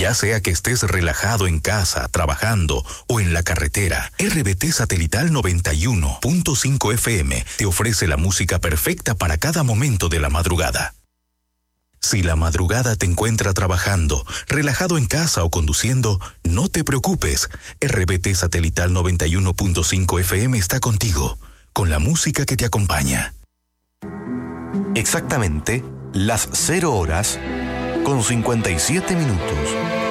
Ya sea que estés relajado en casa, trabajando o en la carretera, RBT Satelital 91.5 FM te ofrece la música perfecta para cada momento de la madrugada. Si la madrugada te encuentra trabajando, relajado en casa o conduciendo, no te preocupes. RBT Satelital 91.5 FM está contigo, con la música que te acompaña. Exactamente las 0 horas con 57 minutos.